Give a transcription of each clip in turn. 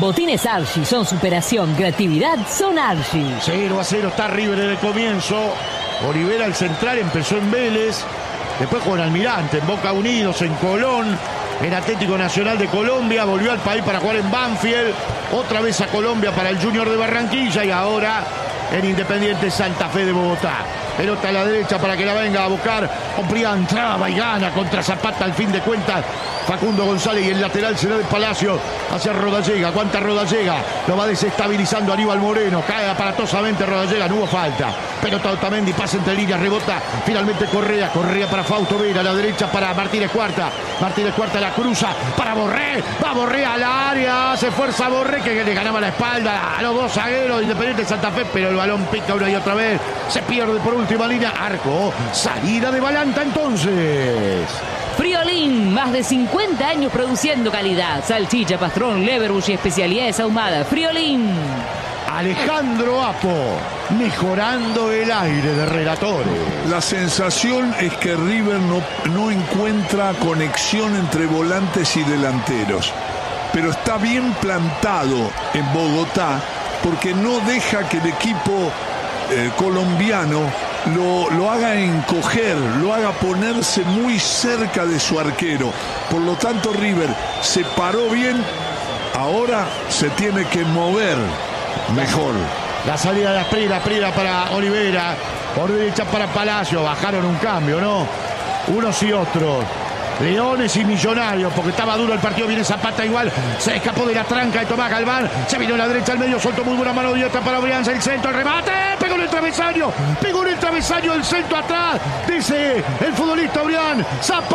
Botines Archie son superación, creatividad, son Archie. 0-0 está River en el comienzo. Olivera, el central, empezó en Vélez. Después con Almirante, en Boca Unidos, en Colón, en Atlético Nacional de Colombia. Volvió al país para jugar en Banfield. Otra vez a Colombia para el Junior de Barranquilla. Y ahora en Independiente Santa Fe de Bogotá. Pelota a la derecha para que la venga a buscar. Oprián traba y gana contra Zapata al fin de cuentas. Facundo González y el lateral será de Palacio hacia Rodallega. Aguanta Rodallega. Lo va desestabilizando Aníbal Moreno. Cae aparatosamente Rodallega. No hubo falta. Pelota Otamendi. Pasa entre líneas. Rebota. Finalmente Correa. Correa para Fausto Vera. A la derecha para Martínez Cuarta. Martínez Cuarta la cruza para Borré. Va Borré al área. Se fuerza Borré que le ganaba la espalda a los dos zagueros de Independiente Santa Fe. Pero el balón pica una y otra vez. Se pierde por última línea. Arco. Salida de Balanta entonces. Friolín, más de 50 años produciendo calidad. Salchicha, pastrón, leverbush y especialidades ahumadas. Friolín. Alejandro Apo, mejorando el aire de relatores. La sensación es que River no encuentra conexión entre volantes y delanteros, pero está bien plantado en Bogotá porque no deja que el equipo colombiano lo haga encoger, lo haga ponerse muy cerca de su arquero. Por lo tanto, River se paró bien, ahora se tiene que mover mejor. La salida de Asprila para Olivera, por derecha para Palacio. Bajaron un cambio, ¿no? Unos y otros. Leones y Millonarios, porque estaba duro el partido. Viene Zapata igual, se escapó de la tranca de Tomás Galván. Se vino a la derecha al medio, soltó muy buena mano directa para Brianza. El centro, el remate, pegó en el travesaño, el centro atrás. Dice el futbolista Brián.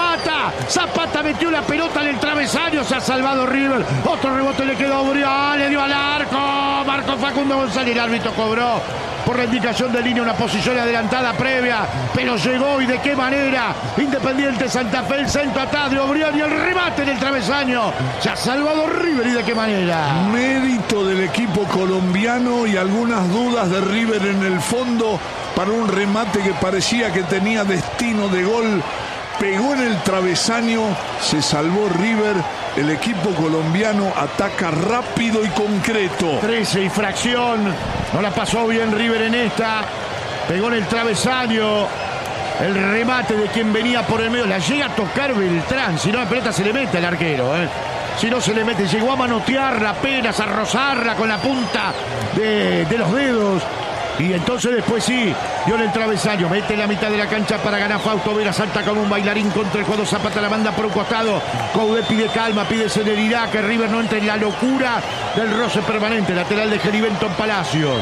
Zapata metió la pelota en el travesaño. Se ha salvado River. Otro rebote le quedó a Brián, le dio al arco. Marcó Facundo González. El árbitro cobró por la indicación de línea una posición adelantada previa, pero llegó y de qué manera. Independiente Santa Fe, el centro atrás de Obrián y el remate en el travesaño. Se ha salvado River y de qué manera. Mérito del equipo colombiano y algunas dudas de River en el fondo para un remate que parecía que tenía destino de gol. Pegó en el travesaño, se salvó River. El equipo colombiano ataca rápido y concreto. 13 y fracción. No la pasó bien River en esta. Pegó en el travesaño. El remate de quien venía por el medio. La llega a tocar Beltrán. Si no, la pelota se le mete al arquero. Si no se le mete. Llegó a manotearla apenas, a rozarla con la punta de los dedos. Y entonces después sí, dio en el travesaño, mete en la mitad de la cancha para ganar Fausto Vera, salta como un bailarín contra el jugador Zapata, la manda por un costado. Coudet pide calma, pide celeridad, que River no entre en la locura del roce permanente. Lateral de Gerivento en Palacios.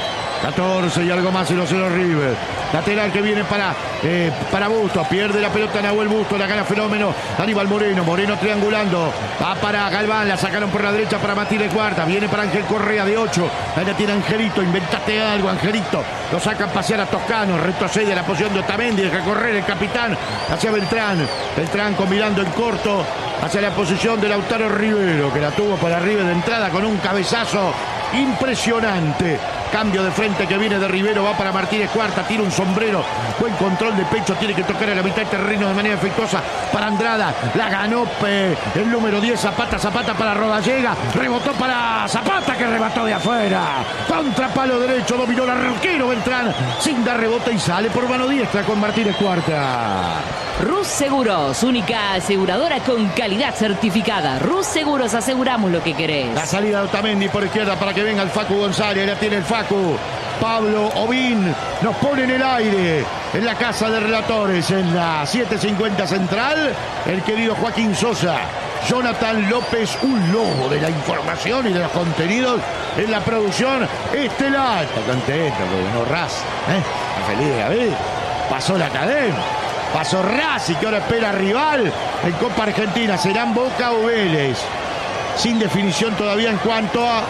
14 y algo más 0-0 River. Lateral que viene para Busto. Pierde la pelota Nahuel Busto. La gana Fenómeno. Aníbal Moreno. Moreno triangulando. Va para Galván. La sacaron por la derecha para Martínez Cuarta. Viene para Ángel Correa de 8. Ahí la tiene Angelito. Inventate algo, Angelito. Lo sacan pasear a Toscano. Retrocede a la posición de Otamendi. Deja correr el capitán hacia Beltrán. Beltrán combinando en corto hacia la posición de Lautaro Rivero, que la tuvo para River de entrada con un cabezazo impresionante. Cambio de frente que viene de Rivero, va para Martínez Cuarta, tira un sombrero, buen control de pecho, tiene que tocar a la mitad del terreno de manera efectuosa para Andrada, la ganó el número 10, Zapata para Rodallega, rebotó para Zapata que rebató de afuera, contra palo derecho, dominó el arquero Beltrán, sin dar rebote y sale por mano diestra con Martínez Cuarta. Rus Seguros, única aseguradora con calidad certificada. Rus Seguros, aseguramos lo que querés. La salida de Otamendi por izquierda para que venga el Facu González, la tiene el Facu. Pablo Ovín nos pone en el aire en la casa de relatores, en la 750 Central, el querido Joaquín Sosa. Jonathan López, un lobo de la información y de los contenidos en la producción estelar. Está contento porque no Raz, está feliz, a ver, pasó la cadena. Pasó Racing, que ahora espera rival en Copa Argentina. ¿Serán Boca o Vélez? Sin definición todavía en cuanto a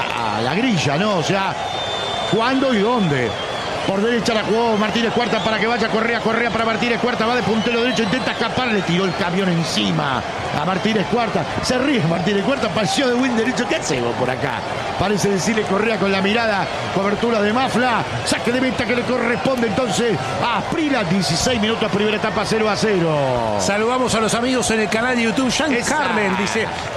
la grilla, ¿no? O sea, ¿cuándo y dónde? Por derecha la jugó Martínez Cuarta para que vaya Correa para Martínez Cuarta, va de puntero derecho, intenta escapar, le tiró el camión encima a Martínez Cuarta. Se ríe Martínez Cuarta, pareció de buen derecho. ¿Qué hacemos por acá? Parece decirle Correa con la mirada, cobertura de Mafla, saque de meta que le corresponde entonces a Asprila. 16 minutos, primera etapa, 0-0. Saludamos a los amigos en el canal de YouTube. Jean Carmen dice: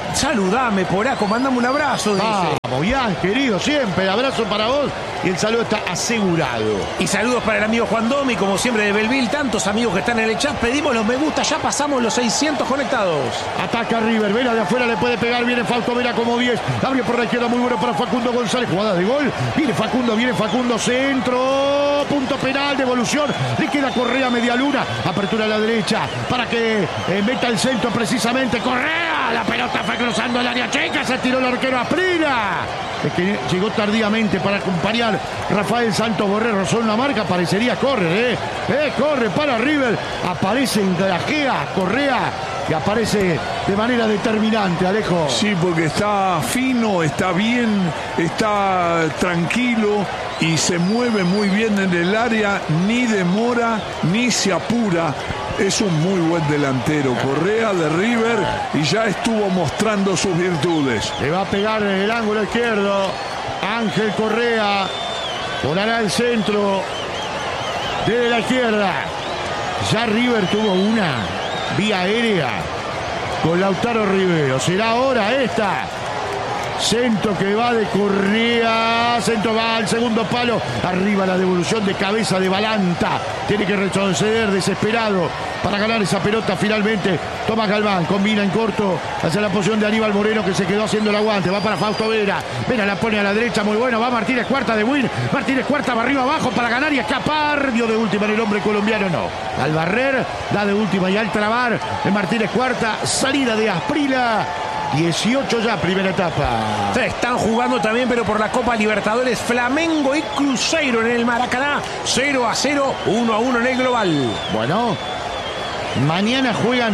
Saludame, Poraco, mandame un abrazo, dice. Vamos, bien, querido, siempre. Abrazo para vos y el saludo está asegurado. Y saludos para el amigo Juan Domi, como siempre de Belleville. Tantos amigos que están en el chat. Pedimos los me gusta, ya pasamos los 600 conectados. Ataca River, Vera de afuera le puede pegar. Viene Fausto Vera como 10. Abre por la izquierda, muy bueno para Facundo González. Jugada de gol. Viene Facundo, centro. Punto penal, devolución. Le queda Correa, media luna. Apertura a la derecha para que meta el centro precisamente. Correa, la pelota fue cruzando el área checa. Se tiró el arquero Asprilla. Es que llegó tardíamente para acompañar Rafael Santos Borré, rozó una marca, parecería correr, corre para River, aparece en grajea Correa, que aparece de manera determinante, Alejo. Sí, porque está fino, está bien, está tranquilo y se mueve muy bien en el área, ni demora, ni se apura. Es un muy buen delantero, Correa de River, y ya estuvo mostrando sus virtudes. Le va a pegar en el ángulo izquierdo Ángel Correa, volará el centro desde la izquierda. Ya River tuvo una vía aérea con Lautaro Rivero. Será ahora esta. Centro que va de Correa, centro va al segundo palo, arriba la devolución de cabeza de Balanta, tiene que retroceder desesperado para ganar esa pelota finalmente. Tomás Galván combina en corto hacia la posición de Aníbal Moreno, que se quedó haciendo el aguante, va para Fausto Vera, Vera la pone a la derecha, muy bueno, va Martínez Cuarta de Win, Martínez Cuarta va arriba abajo para ganar y escapar, dio de última en el hombre colombiano, no, al barrer, da de última y al trabar en Martínez Cuarta, salida de Asprilla. 18 ya, primera etapa. Se están jugando también, pero por la Copa Libertadores, Flamengo y Cruzeiro en el Maracaná. 0-0, 1-1 en el global. Bueno, mañana juegan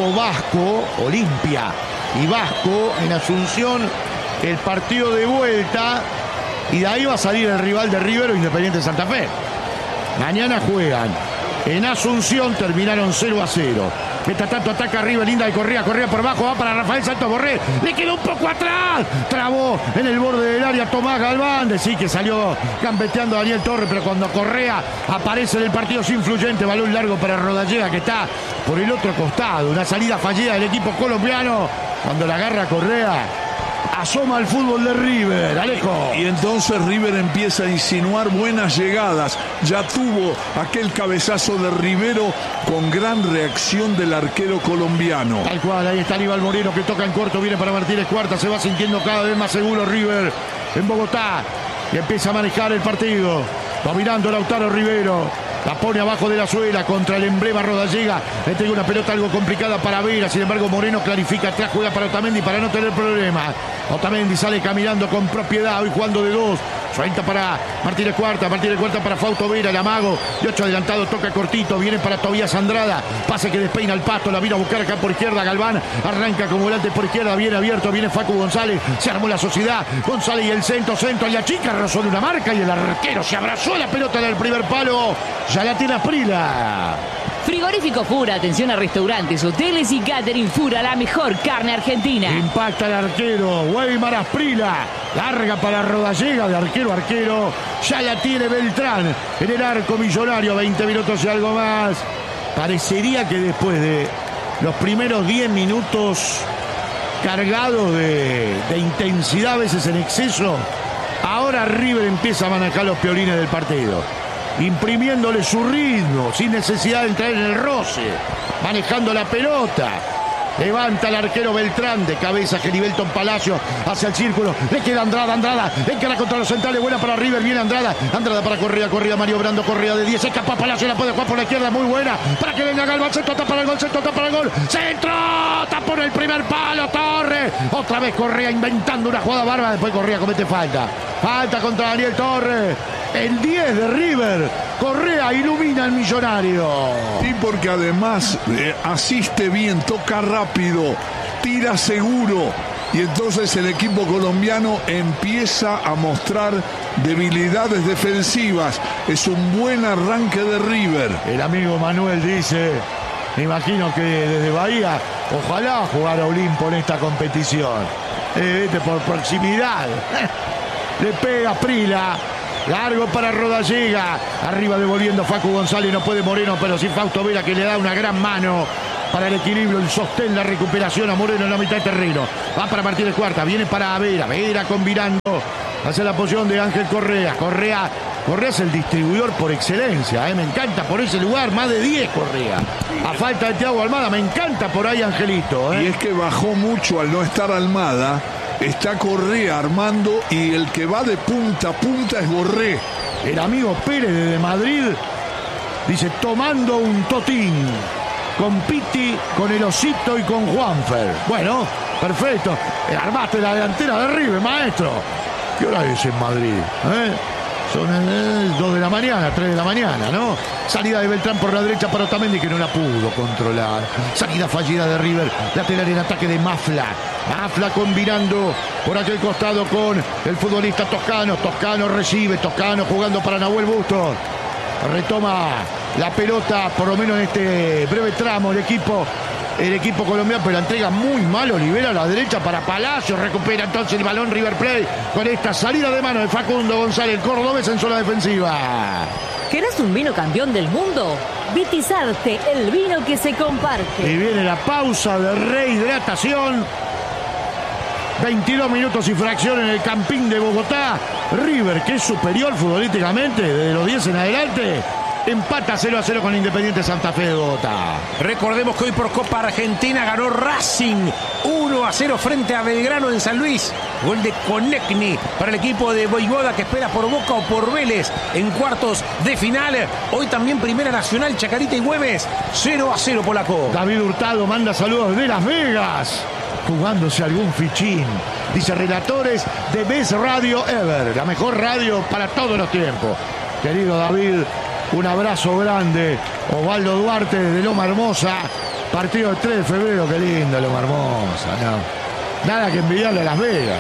Olimpia y Vasco en Asunción, el partido de vuelta, y de ahí va a salir el rival de River o Independiente de Santa Fe. Mañana juegan en Asunción, terminaron 0-0. Mientras tanto ataca River, linda de Correa por abajo, va para Rafael Santos Borré, le quedó un poco atrás, trabó en el borde del área Tomás Galván, sí que salió gambeteando Daniel Torres, pero cuando Correa aparece en el partido es influyente, balón largo para Rodallega, que está por el otro costado, una salida fallida del equipo colombiano, cuando la agarra Correa, asoma al fútbol de River, Alejo. Y entonces River empieza a insinuar buenas llegadas. Ya tuvo aquel cabezazo de Rivero con gran reacción del arquero colombiano. Tal cual, ahí está Aníbal Moreno que toca en corto, viene para Martínez Cuarta, se va sintiendo cada vez más seguro River en Bogotá y empieza a manejar el partido. Dominando Lautaro Rivero. La pone abajo de la suela contra el emblema Rodallega. Le entrega una pelota algo complicada para Vera. Sin embargo, Moreno clarifica atrás, juega para Otamendi para no tener problemas. Otamendi sale caminando con propiedad, hoy jugando de dos. Suelta para Martínez Cuarta para Fausto Vera, el amago. De 8 adelantado, toca cortito, viene para Tobías Andrada. Pase que despeina el Pato, la vino a buscar acá por izquierda. Galván arranca como volante por izquierda, viene abierto, viene Facu González. Se armó la sociedad. González y el centro, y la chica rozó de una marca y el arquero se abrazó a la pelota del primer palo. Ya la tiene Asprilla. Frigorífico Fura, atención a restaurantes, hoteles y catering. Fura, la mejor carne argentina. Impacta el arquero, Weimar Asprilla. Larga para Rodallega, de arquero a arquero. Ya la tiene Beltrán en el arco millonario. 20 minutos y algo más. Parecería que después de los primeros 10 minutos cargados de intensidad, a veces en exceso, ahora River empieza a manejar los piolines del partido, imprimiéndole su ritmo, sin necesidad de entrar en el roce, manejando la pelota. Levanta el arquero Beltrán, de cabeza Geliberton Palacio hacia el círculo, le queda Andrada, encara contra los centrales, buena para River, viene Andrada para Correa, Mario Brando, Correa de 10, escapa Palacio, la puede jugar por la izquierda, muy buena, para que venga Galván, centro, tapa para el gol, centro, tapó en el primer palo, Torres, otra vez Correa inventando una jugada bárbara, después Correa comete falta contra Daniel Torres. El 10 de River, Correa ilumina al millonario. Sí, porque además asiste bien, toca rápido, tira seguro. Y entonces el equipo colombiano empieza a mostrar debilidades defensivas. Es un buen arranque de River. El amigo Manuel dice, me imagino que desde Bahía, ojalá jugara Olimpo en esta competición. Por proximidad. Le pega Asprilla. Largo para Rodallega. Arriba devolviendo Facu González. No puede Moreno, pero sí Fausto Vera, que le da una gran mano. para el equilibrio, el sostén, la recuperación a Moreno en la mitad de terreno. Va para Martínez Cuarta, viene para Vera. Vera combinando hacia la posición de Ángel Correa. Correa es el distribuidor por excelencia, me encanta por ese lugar, más de 10 Correa. A falta de Thiago Almada, me encanta por ahí Angelito. Y es que bajó mucho al no estar Almada. Está Correa armando y el que va de punta a punta es Borré. El amigo Pérez de Madrid dice, tomando un totín con Pitti, con el Osito y con Juanfer. Bueno, perfecto. Armaste la delantera de River, maestro. ¿Qué hora es en Madrid? Son 2 de la mañana, 3 de la mañana, ¿no? Salida de Beltrán por la derecha para Otamendi, que no la pudo controlar. Salida fallida de River. Lateral en ataque de Mafla. Mafla combinando por aquel costado con el futbolista Toscano. Toscano recibe, Toscano jugando para Nahuel Bustos. Retoma la pelota, por lo menos en este breve tramo, el equipo colombiano, pero la entrega muy mal Olivera a la derecha para Palacio. Recupera entonces el balón River Plate con esta salida de mano de Facundo González, el cordobés en zona defensiva. ¿Querés un vino campeón del mundo? Vitizarte, el vino que se comparte. Y viene la pausa de rehidratación. 22 minutos y fracción en el Campín de Bogotá. River, que es superior futbolísticamente desde los 10 en adelante, empata 0-0 con Independiente Santa Fe de Bogotá. Recordemos que hoy por Copa Argentina ganó Racing 1-0 frente a Belgrano en San Luis. Gol de Konechny para el equipo de Voivoda, que espera por Boca o por Vélez en cuartos de final. Hoy también Primera Nacional, Chacarita y Güemes 0-0 polaco. David Hurtado manda saludos de Las Vegas, jugándose algún fichín. Dice, relatores de Best Radio Ever, la mejor radio para todos los tiempos. Querido David, un abrazo grande. Osvaldo Duarte de Loma Hermosa. Partido del 3 de febrero, qué lindo Loma Hermosa, ¿no? Nada que envidiarle a Las Vegas.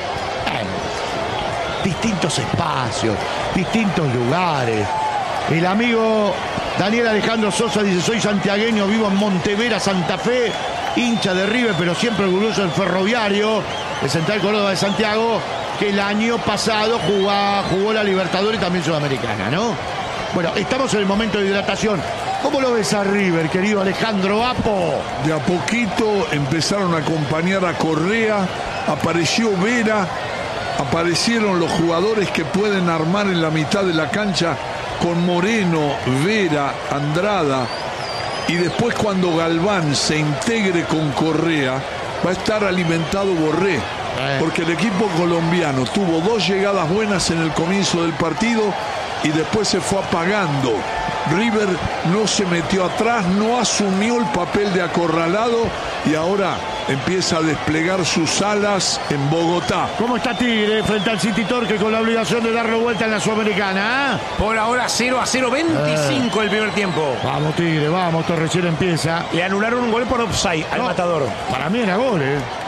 Distintos espacios, distintos lugares. El amigo Daniel Alejandro Sosa dice, soy santiagueño, vivo en Montevera, Santa Fe, hincha de River, pero siempre orgulloso del Ferroviario, el Central Córdoba de Santiago, que el año pasado jugó la Libertadores y también Sudamericana, ¿no? Bueno, estamos en el momento de hidratación. ¿Cómo lo ves a River, querido Alejandro Apo? De a poquito empezaron a acompañar a Correa, apareció Vera, aparecieron los jugadores que pueden armar en la mitad de la cancha con Moreno, Vera, Andrada, y después cuando Galván se integre con Correa, va a estar alimentado Borré, porque el equipo colombiano tuvo 2 llegadas buenas en el comienzo del partido y después se fue apagando. River no se metió atrás, no asumió el papel de acorralado y ahora empieza a desplegar sus alas en Bogotá. ¿Cómo está Tigre frente al City Torque con la obligación de darle vuelta en la Sudamericana? Por ahora 0-0, 25 el primer tiempo. Vamos Tigre, vamos, esto recién empieza. Le anularon un gol por offside al matador. Para mí era gol,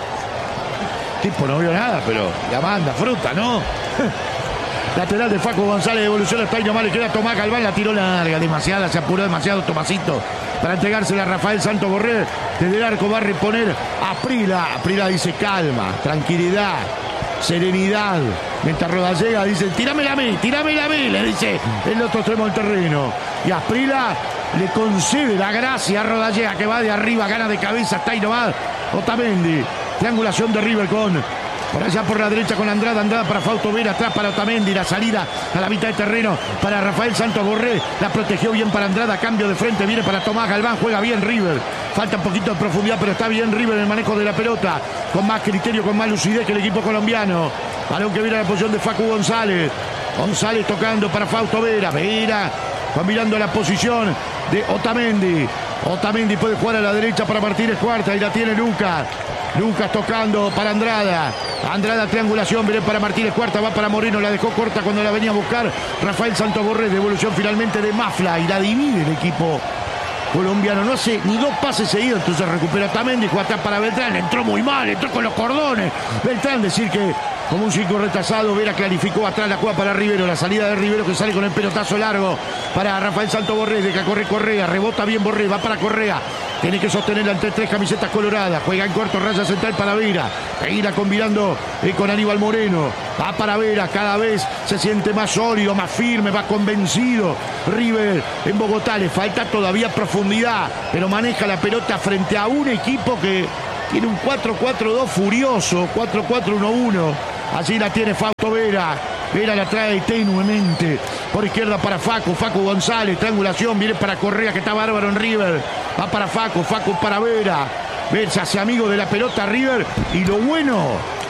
tipo no vio nada, pero la manda, fruta, ¿no? Lateral de Facu González, devolución hasta ahí nomás le queda Tomás Galván, la tiró larga, demasiada, se apuró demasiado Tomasito para entregársela a Rafael Santos Borré. Desde el arco va a reponer a Prila. Prila dice calma, tranquilidad, serenidad. Mientras Rodallega dice, tíramela a mí, le dice el otro extremo del terreno. Y a Prila le concede la gracia a Rodallega, que va de arriba, gana de cabeza, está ahí nomás Otamendi. Triangulación de River por allá por la derecha con Andrada para Fausto Vera, atrás para Otamendi, la salida a la mitad de terreno para Rafael Santos Borré, la protegió bien para Andrada, cambio de frente, viene para Tomás Galván, juega bien River, falta un poquito de profundidad, pero está bien River en el manejo de la pelota, con más criterio, con más lucidez que el equipo colombiano. Balón que viene a la posición de Facu González, tocando para Fausto Vera, combinando la posición de Otamendi puede jugar a la derecha para Martínez Cuarta y la tiene Lucas tocando para Andrada, triangulación, viene para Martínez Cuarta, va para Moreno, la dejó corta cuando la venía a buscar Rafael Santos Borré, devolución finalmente de Mafla y la divide el equipo colombiano, no hace ni 2 pases seguidos, entonces recupera Otamendi, juega atrás para Beltrán, entró muy mal, entró con los cordones Beltrán, decir que como un 5 retrasado. Vera clarificó atrás la jugada para Rivero. La salida de Rivero que sale con el pelotazo largo para Rafael Santos Borré. Deja correr Correa. Rebota bien Borré. Va para Correa. Tiene que sostenerla entre 3 camisetas coloradas. Juega en corto, raya central para Vera. Seguirá combinando con Aníbal Moreno. Va para Vera. Cada vez se siente más sólido, más firme, más convencido. River en Bogotá. Le falta todavía profundidad, pero maneja la pelota frente a un equipo que tiene un 4-4-2 furioso. 4-4-1-1. Allí la tiene Fausto Vera. Vera la trae tenuemente por izquierda para Facu González, triangulación, viene para Correa que está bárbaro en River, va para Facu para Vera. Vera se hace amigo de la pelota River y lo bueno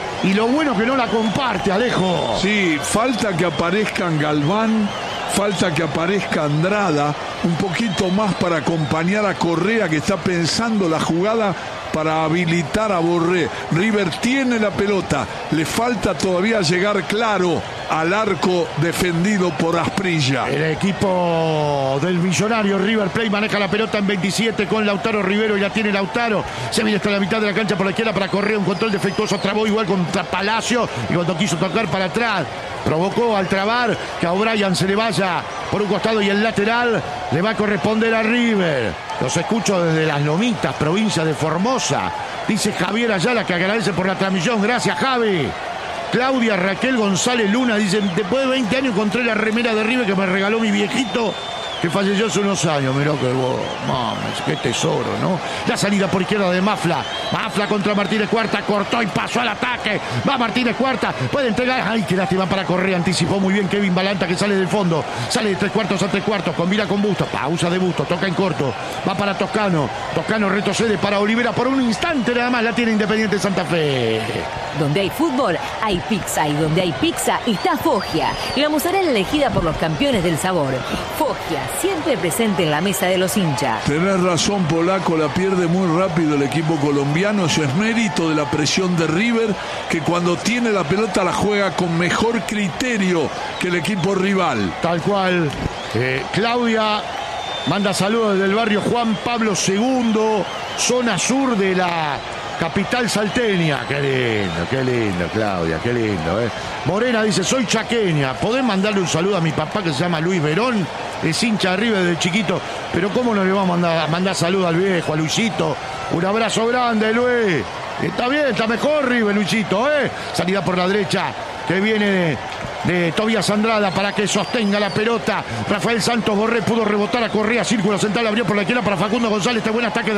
que no la comparte, Alejo. Sí, falta que aparezcan Galván, falta que aparezca Andrada, un poquito más para acompañar a Correa que está pensando la jugada para habilitar a Borré. River tiene la pelota, le falta todavía llegar claro al arco defendido por Asprilla. El equipo del millonario River Plate maneja la pelota en 27 con Lautaro Rivero y la tiene Lautaro. Se viene hasta la mitad de la cancha por la izquierda para Correa, un control defectuoso, trabó igual contra Palacio y cuando quiso tocar para atrás provocó al trabar que a O'Brien se le vaya por un costado y el lateral le va a corresponder a River. Los escucho desde Las Lomitas, provincia de Formosa. Dice Javier Ayala que agradece por la transmisión. Gracias, Javi. Claudia Raquel González Luna dice: después de 20 años encontré la remera de River que me regaló mi viejito que falleció hace unos años. Mirá que vos, mames, qué tesoro, ¿no? La salida por izquierda de Mafla contra Martínez Cuarta, cortó y pasó al ataque. Va Martínez Cuarta, puede entregar. Ay, qué lástima para Correa, anticipó muy bien Kevin Balanta que sale del fondo, sale de 3/4 a 3/4, combina con Bustos, pausa de Bustos, toca en corto, va para Toscano retrocede para Olivera por un instante nada más, la tiene Independiente Santa Fe. Donde hay fútbol, hay pizza, y donde hay pizza está Foggia, la mozzarella elegida por los campeones del sabor. Foggia, siempre presente en la mesa de los hinchas. Tenés razón, Polaco, la pierde muy rápido el equipo colombiano. Eso es mérito de la presión de River, que cuando tiene la pelota la juega con mejor criterio que el equipo rival. Tal cual. Claudia manda saludos desde el barrio Juan Pablo II, zona sur de la capital salteña. Qué lindo, Claudia, qué lindo. Morena dice: soy chaqueña, ¿podés mandarle un saludo a mi papá que se llama Luis Verón? Es hincha de River desde chiquito, pero ¿cómo no le vamos a mandar saludo al viejo, a Luisito? Un abrazo grande, Luis. Está bien, está mejor River, Luisito, Salida por la derecha que viene de Tobías Andrada para que sostenga la pelota. Rafael Santos Borré pudo rebotar a Correa, círculo central, abrió por la izquierda para Facundo González. Este buen ataque de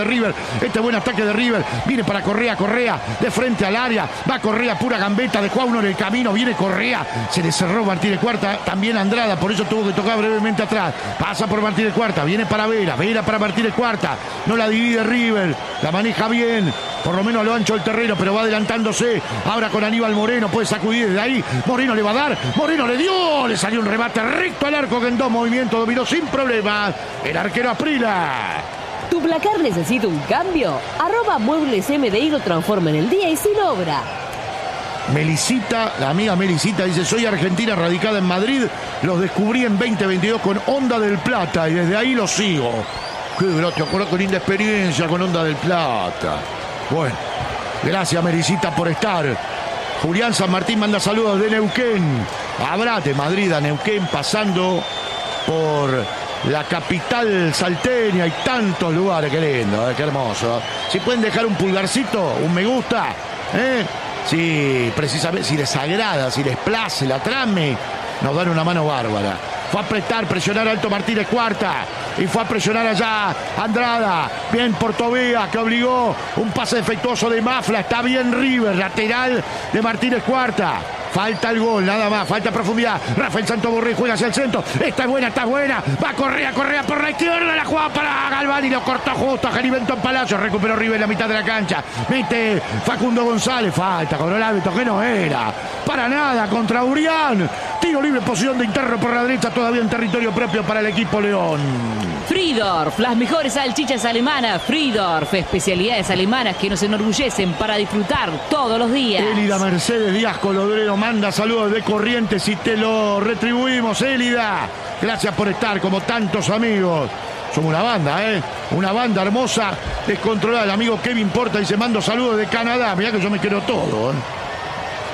River, viene para Correa de frente al área, va Correa, pura gambeta, dejó a uno en el camino, viene Correa, se le cerró Martínez Cuarta, también Andrada, por eso tuvo que tocar brevemente atrás, pasa por Martínez Cuarta, viene para Vera para Martínez Cuarta, no la divide River, la maneja bien, por lo menos a lo ancho del terreno, pero va adelantándose, ahora con Aníbal Moreno, puede sacudir desde ahí, Moreno le va a dar, Moreno le dio, le salió un remate recto al arco que en 2 movimientos dominó sin problemas el arquero Asprilla. ¿Tu placar necesita un cambio? @Muebles MDI lo transforma en el día y sin obra. Melisita, la amiga Melisita dice: soy argentina radicada en Madrid, los descubrí en 2022 con Onda del Plata y desde ahí los sigo. Qué grato, con linda experiencia con Onda del Plata. Bueno, gracias Melisita por estar. Julián San Martín manda saludos de Neuquén. Habrá de Madrid a Neuquén, pasando por la capital salteña y tantos lugares. Qué lindo, qué hermoso. Si pueden dejar un pulgarcito, un me gusta, si precisamente, si les agrada, si les place la trame, nos dan una mano bárbara. Fue a apretar, presionar alto Martínez Cuarta. Y fue a presionar allá Andrada. Bien por Tobía, que obligó un pase defectuoso de Mafla. Está bien River, lateral de Martínez Cuarta. Falta el gol, nada más, falta profundidad. Rafael Santos Borré juega hacia el centro. Está buena. Va Correa por la izquierda. La jugada para Galván y lo cortó justo a Geribenton Palacio. Recuperó River en la mitad de la cancha. Mete Facundo González. Falta con el árbitro que no era. Para nada contra Urián. Tiro libre, posición de interno por la derecha, todavía en territorio propio para el equipo León. Fridorf, las mejores salchichas alemanas. Fridorf, especialidades alemanas que nos enorgullecen para disfrutar todos los días. Élida Mercedes Díaz Colodrero manda saludos de Corrientes y te lo retribuimos, Élida. Gracias por estar, como tantos amigos. Somos una banda, una banda hermosa, descontrolada. El amigo Kevin Porta dice: mando saludos de Canadá. Mirá que yo me quiero todo,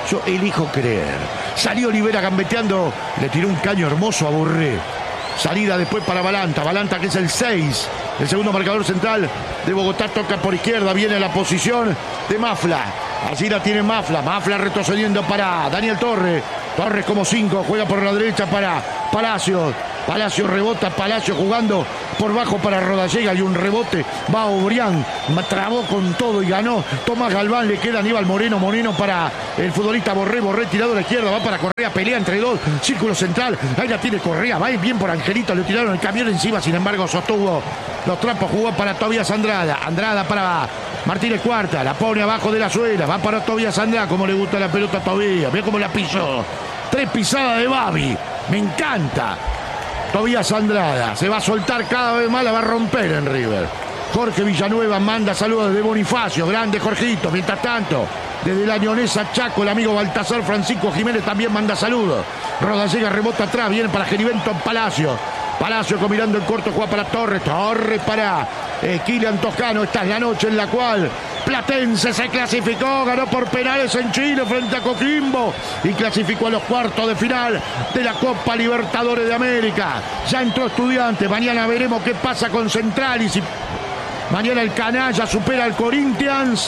Yo elijo creer. Salió Olivera gambeteando, le tiró un caño hermoso a Borré. Salida después para Balanta. Balanta, que es el 6, el segundo marcador central de Bogotá, toca por izquierda, viene a la posición de Mafla. Allí la tiene Mafla. Mafla retrocediendo para Daniel Torres. Torres como 5, juega por la derecha para Palacios. Palacios rebota, Palacios jugando por bajo para Rodallega y un rebote. Va Obrián, trabó con todo y ganó Tomás Galván. Le queda Aníbal Moreno. Moreno para el futbolista Borré. Borré tirado a la izquierda, va para Correa. Pelea entre dos, círculo central. Ahí la tiene Correa, va bien por Angelito. Le tiraron el camión encima, sin embargo sostuvo los trapos. Jugó para Tobías Andrada. Andrada para Martínez Cuarta. La pone abajo de la suela. Va para Tobías Andrada. Como le gusta la pelota a Tobías. Ve cómo la pisó. 3 pisadas de Babi. Me encanta. Tobías Andrada se va a soltar cada vez más, la va a romper en River. Jorge Villanueva manda saludos desde Bonifacio, grande Jorgito. Mientras tanto, desde la Leonesa Chaco, el amigo Baltasar Francisco Jiménez también manda saludos. Rodallega rebota atrás, viene para Gerivento Palacio. Palacio combinando el corto, juega para Torres. Torres para Kylian Toscano. Esta es la noche en la cual Platense se clasificó, ganó por penales en Chile frente a Coquimbo y clasificó a los cuartos de final de la Copa Libertadores de América. Ya entró Estudiantes, mañana veremos qué pasa con Central y si mañana el Canalla supera al Corinthians.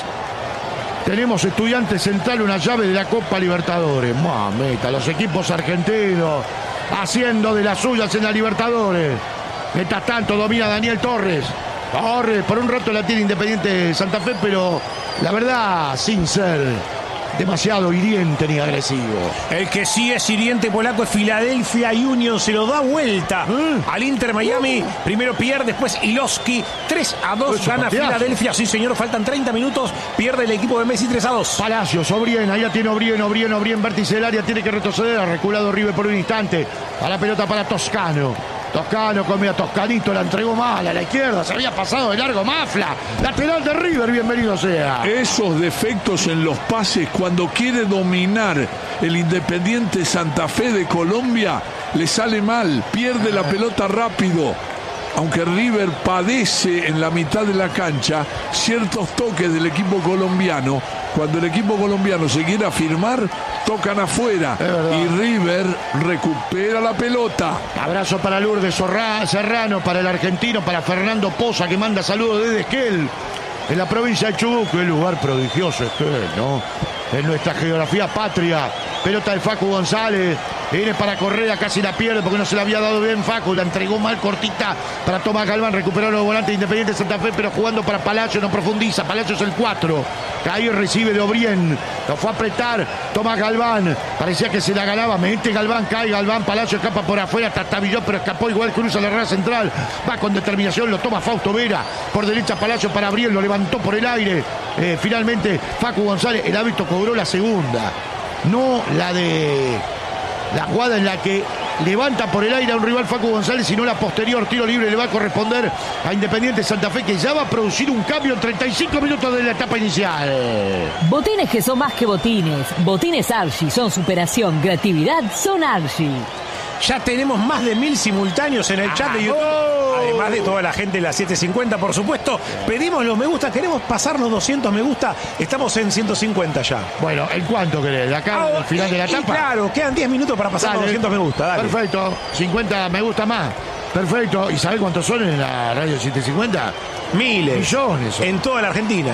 Tenemos Estudiantes Central, una llave de la Copa Libertadores. Mameta, los equipos argentinos haciendo de las suyas en la Libertadores. Mientras tanto domina Daniel Torres. Torres, por un rato la tiene Independiente Santa Fe, pero la verdad, sin ser demasiado hiriente ni agresivo. El que sí es hiriente polaco es Philadelphia Union, se lo da vuelta al Inter Miami. Primero Pierre, después Iloski. 3-2 gana Philadelphia. Sí, señor, faltan 30 minutos. Pierde el equipo de Messi 3-2. Palacios, Obrien, allá tiene Obrien, vértice del área, tiene que retroceder. Ha reculado River por un instante. A la pelota para Toscano. Toscano comía Toscanito, la entregó mal a la izquierda, se había pasado de largo Mafla, lateral de River, bienvenido sea. Esos defectos en los pases cuando quiere dominar el Independiente Santa Fe de Colombia, le sale mal, pierde la pelota rápido. Aunque River padece en la mitad de la cancha ciertos toques del equipo colombiano, cuando el equipo colombiano se quiere afirmar, tocan afuera y River recupera la pelota. Abrazo para Lourdes Serrano, para el argentino, para Fernando Poza, que manda saludos desde Esquel, en la provincia de Chubut. Qué lugar prodigioso Esquel, ¿no? En nuestra geografía patria. Pelota de Facu González. Viene para Correa, casi la pierde porque no se la había dado bien Facu. La entregó mal, cortita para Tomás Galván. Recuperó los volantes de Independiente Santa Fe, pero jugando para Palacio, no profundiza. Palacio es el 4. Caí recibe de Obrien. Lo fue a apretar Tomás Galván. Parecía que se la ganaba. Mete Galván, cae Galván. Palacio escapa por afuera. Tatabilló, pero escapó igual. Cruza la raya central. Va con determinación. Lo toma Fausto Vera. Por derecha Palacio para Abriel. Lo levantó por el aire. Finalmente Facu González. El hábito cobró la segunda. No la de la jugada en la que levanta por el aire a un rival Facu González, sino la posterior. Tiro libre le va a corresponder a Independiente Santa Fe, que ya va a producir un cambio en 35 minutos de la etapa inicial. Botines que son más que botines. Botines Archie son superación, creatividad, son Archie. Ya tenemos más de 1000 simultáneos en el chat de YouTube. Además de toda la gente de la 750, por supuesto. Pedimos los me gusta, queremos pasar los 200 me gusta. Estamos en 150 ya. Bueno, ¿en cuánto querés? ¿De acá al final de la etapa? Claro, quedan 10 minutos para pasar los 200 me gusta. Dale. Perfecto, 50 me gusta más. Perfecto. ¿Y sabés cuántos son en la radio 750? Miles. Millones. En toda la Argentina.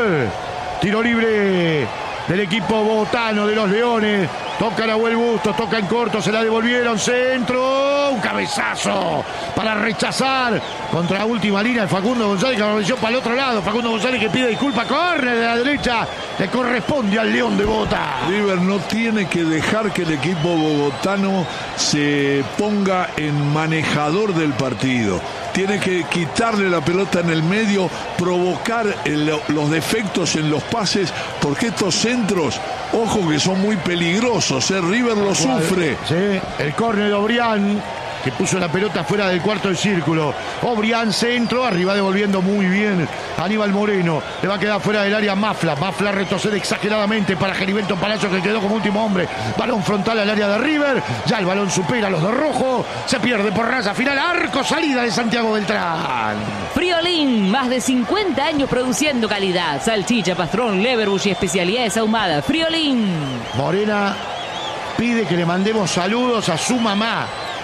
Tiro libre del equipo bogotano de los Leones. Toca Nahuel Bustos, toca en corto, se la devolvieron, centro, un cabezazo para rechazar contra la última línea de Facundo González, que apareció para el otro lado. Facundo González que pide disculpa, córner de la derecha, le corresponde al León de Bogotá. River no tiene que dejar que el equipo bogotano se ponga en manejador del partido. Tiene que quitarle la pelota en el medio, provocar los defectos en los pases, porque estos centros, ojo que son muy peligrosos, River lo sufre. Sí, el córner de Obrián, que puso la pelota fuera del cuarto de círculo. Obrián centro, arriba devolviendo muy bien Aníbal Moreno. Le va a quedar fuera del área Mafla. Mafla retrocede exageradamente para Geriberto Palacio, que quedó como último hombre. Balón frontal al área de River. Ya el balón supera a los de rojo. Se pierde por raza final. Arco, salida de Santiago Beltrán. Friolín, más de 50 años produciendo calidad. Salchicha, pastrón, leverbush y especialidades ahumadas. Friolín. Morena pide que le mandemos saludos a su mamá,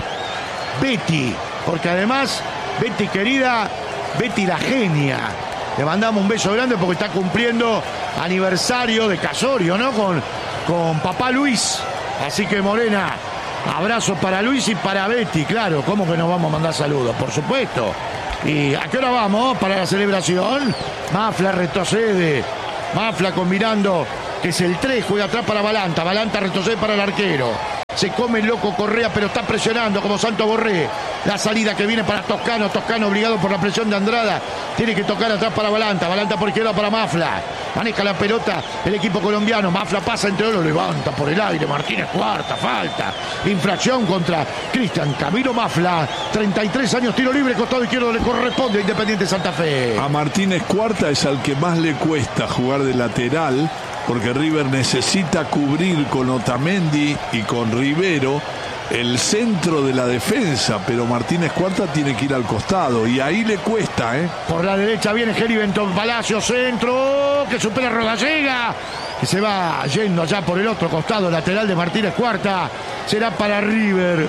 Betty, porque además, Betty querida, Betty la genia. Le mandamos un beso grande porque está cumpliendo aniversario de casorio, ¿no? Con papá Luis. Así que Morena, abrazo para Luis y para Betty, claro. ¿Cómo que nos vamos a mandar saludos? Por supuesto. ¿Y a qué hora vamos para la celebración? Mafla retrocede. Mafla combinando, que es el 3, juega atrás para Balanta. Balanta retrocede para el arquero. Se come el loco Correa, pero está presionando como Santo Borré. La salida que viene para Toscano. Toscano obligado por la presión de Andrada. Tiene que tocar atrás para Balanta. Balanta por izquierda para Mafla. Maneja la pelota el equipo colombiano. Mafla pasa entre lo levanta por el aire. Martínez Cuarta, falta. Infracción contra Cristian Camilo Mafla. 33 años, tiro libre, costado izquierdo le corresponde a Independiente Santa Fe. A Martínez Cuarta es al que más le cuesta jugar de lateral, porque River necesita cubrir con Otamendi y con Rivero el centro de la defensa, pero Martínez Cuarta tiene que ir al costado y ahí le cuesta, ¿eh? Por la derecha viene Geriberto Palacio, centro, que supera Rodallega, que se va yendo allá por el otro costado, lateral de Martínez Cuarta, será para River.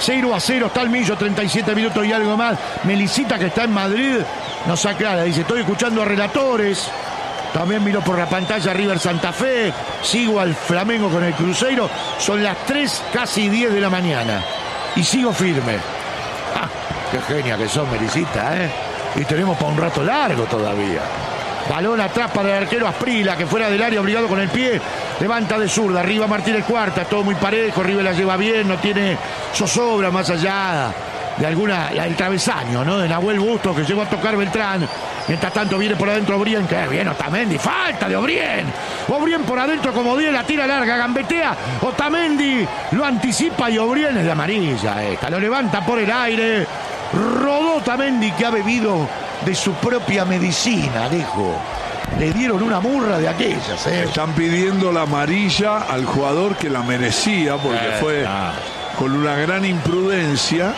0-0, está el Millo, 37 minutos y algo más. Melicita, que está en Madrid, nos aclara, dice, estoy escuchando a relatores. También miró por la pantalla River Santa Fe. Sigo al Flamengo con el Cruzeiro. Son las 3, casi 10 de la mañana. Y sigo firme. ¡Ah! ¡Qué genia que son, Melicita, eh! Y tenemos para un rato largo todavía. Balón atrás para el arquero Asprila, que fuera del área, obligado con el pie. Levanta de zurda. Arriba Martínez Cuarta. Todo muy parejo. River la lleva bien. No tiene zozobra más allá de alguna, el travesaño, ¿no? De Nahuel Bustos, que llegó a tocar Beltrán. Mientras tanto viene por adentro Obrién, que bien Otamendi, falta de Obrién. Obrién por adentro como 10, la tira larga, gambetea. Otamendi lo anticipa y Obrién es de amarilla esta. Lo levanta por el aire. Rodó Otamendi, que ha bebido de su propia medicina, dijo. Le dieron una murra de aquellas, ¿eh? Están pidiendo la amarilla al jugador que la merecía, porque fue con una gran imprudencia.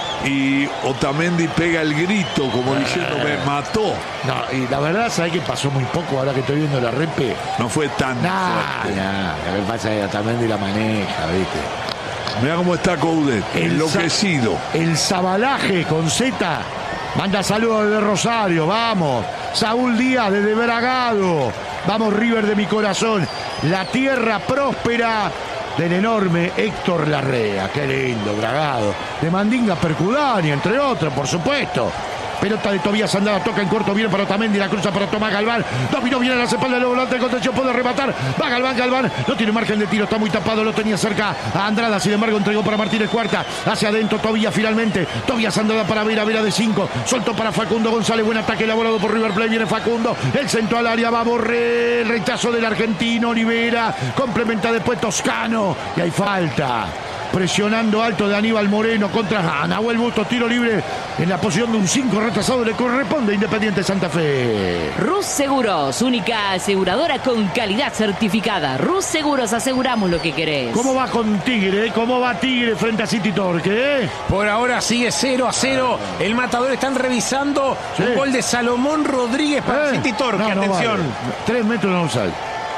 Y Otamendi pega el grito como diciendo me mató. No, y la verdad, ¿sabes que pasó muy poco ahora que estoy viendo la repe? No fue tan fuerte. Lo que pasa es que Otamendi la maneja, ¿viste? Mirá cómo está Coudet, enloquecido. El Zabalaje con Z manda saludos desde Rosario, vamos. Saúl Díaz desde Bragado. Vamos River de mi corazón. La tierra próspera del enorme Héctor Larrea. Qué lindo, Bragado. De Mandinga Percudani, entre otros, por supuesto. Pelota de Tobías Andrada, toca en corto, viene para Otamendi, la cruza para Tomás Galván. Dominó bien a las espaldas del volante de contención, puede rematar. Va Galván, no tiene margen de tiro, está muy tapado, lo tenía cerca a Andrada, sin embargo entregó para Martínez Cuarta. Hacia adentro Tobías finalmente. Tobías Andrada para Vera de 5. Soltó para Facundo González, buen ataque elaborado por River Plate. Viene Facundo, el centro al área, va Borré, el rechazo del argentino, Olivera. Complementa después Toscano y hay falta. Presionando alto de Aníbal Moreno contra Nahuel Bustos, tiro libre en la posición de un 5 retrasado, le corresponde a Independiente Santa Fe. Rus Seguros, única aseguradora con calidad certificada. Rus Seguros, aseguramos lo que querés. ¿Cómo va con Tigre? ¿Cómo va Tigre frente a City Torque? Por ahora sigue 0-0. El Matador están revisando un gol de Salomón Rodríguez para City Torque. No, atención. Vale. 3 metros no sale.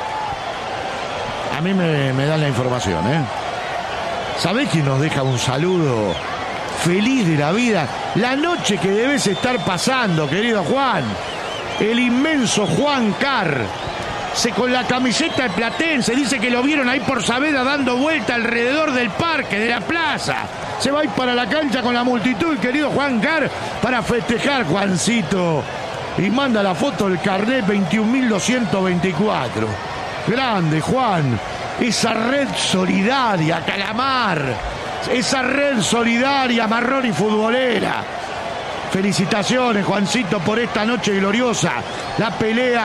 A mí me dan la información, ¿eh? ¿Sabés quién nos deja un saludo feliz de la vida? La noche que debes estar pasando, querido Juan. El inmenso Juan Carr. Con la camiseta de Platense. Dice que lo vieron ahí por Saavedra dando vuelta alrededor del parque, de la plaza. Se va a ir para la cancha con la multitud, querido Juan Carr, para festejar, Juancito. Y manda la foto del carnet 21.224. Grande, Juan. Esa red solidaria, Calamar. Esa red solidaria, marrón y futbolera. Felicitaciones, Juancito, por esta noche gloriosa. La pelea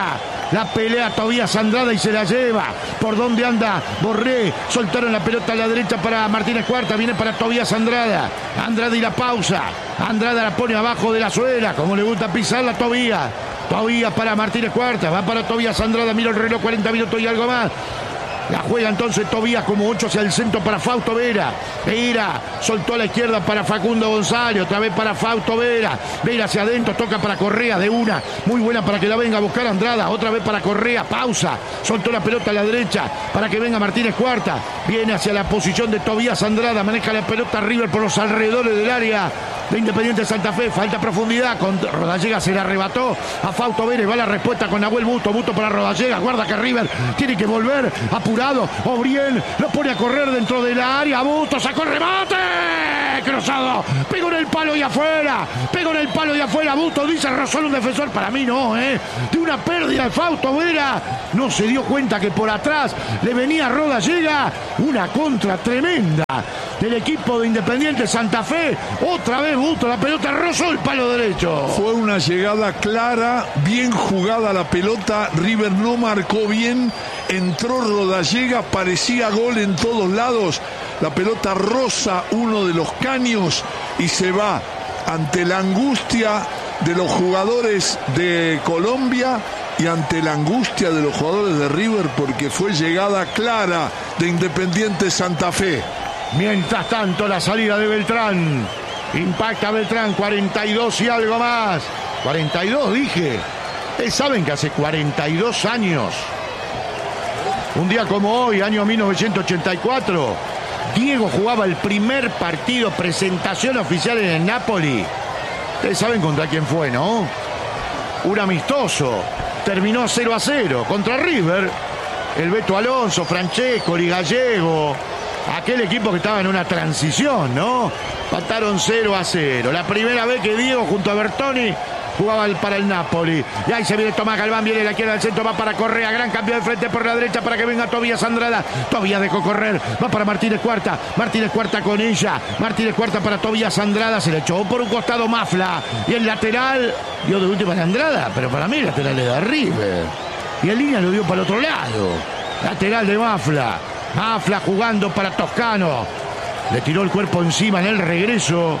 La pelea Tobías Andrada y se la lleva. ¿Por dónde anda Borré? Soltaron la pelota a la derecha para Martínez Cuarta. Viene para Tobías Andrada. Andrada y la pausa. Andrada la pone abajo de la suela. Como le gusta pisarla a Tobías. Tobías para Martínez Cuarta. Va para Tobías Andrada. Mira el reloj, 40 minutos y algo más. La juega entonces Tobías como 8 hacia el centro para Fausto Vera. Vera soltó a la izquierda para Facundo González. Otra vez para Fausto Vera. Vera hacia adentro, toca para Correa de una. Muy buena para que la venga a buscar Andrada. Otra vez para Correa, pausa. Soltó la pelota a la derecha para que venga Martínez Cuarta. Viene hacia la posición de Tobías Andrada. Maneja la pelota River por los alrededores del área de Independiente Santa Fe. Falta profundidad. Con Rodallega se la arrebató a Fausto Vera. Va la respuesta con Nahuel Busto. Busto para Rodallega. Guarda que River tiene que volver apurado. Obriel lo pone a correr dentro de la área. Busto sacó el remate. Cruzado. Pegó en el palo y afuera. Pegó en el palo y afuera. Busto dice rozó un defensor. Para mí no, De una pérdida al Fausto Vera. No se dio cuenta que por atrás le venía Rodallega. Una contra tremenda del equipo de Independiente Santa Fe. Otra vez Busto, la pelota rozó el palo derecho. Fue una llegada clara, bien jugada la pelota. River no marcó bien. Entró Rodallega, parecía gol en todos lados. La pelota roza uno de los caños y se va ante la angustia de los jugadores de Colombia y ante la angustia de los jugadores de River, porque fue llegada clara de Independiente Santa Fe. Mientras tanto, la salida de Beltrán. Impacta Beltrán, 42 y algo más. 42 dije. Ustedes saben que hace 42 años, un día como hoy, año 1984, Diego jugaba el primer partido, presentación oficial en el Napoli. Ustedes saben contra quién fue, ¿no? Un amistoso. Terminó 0-0 contra River. El Beto Alonso, Francescoli, Gallego. Aquel equipo que estaba en una transición, ¿no? Empataron 0-0. La primera vez que Diego junto a Bertoni jugaba para el Napoli. Y ahí se viene Tomás Galván, viene la izquierda del centro, va para Correa, gran cambio de frente por la derecha para que venga Tobías Andrada. Tobías dejó correr, va para Martínez Cuarta. Martínez Cuarta con ella. Martínez Cuarta para Tobías Andrada, se le echó por un costado Mafla. Y el lateral dio de última a Andrada, pero para mí el lateral es de River. Y en línea lo dio para el otro lado. Lateral de Mafla. Mafla jugando para Toscano. Le tiró el cuerpo encima en el regreso.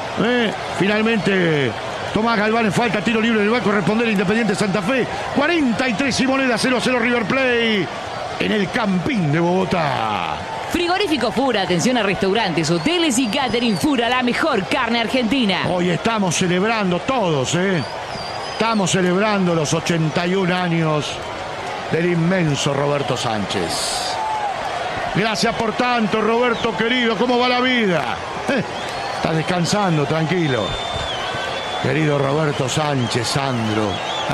Finalmente Tomás Galván en falta, tiro libre del va a corresponder a Independiente Santa Fe. 43 y moneda, 0-0 River Plate en el Campín de Bogotá. Frigorífico Fura, atención a restaurantes, hoteles y catering Fura, la mejor carne argentina. Hoy estamos celebrando todos, Estamos celebrando los 81 años del inmenso Roberto Sánchez. Gracias por tanto, Roberto querido. ¿Cómo va la vida? Está descansando, tranquilo. Querido Roberto Sánchez, Sandro,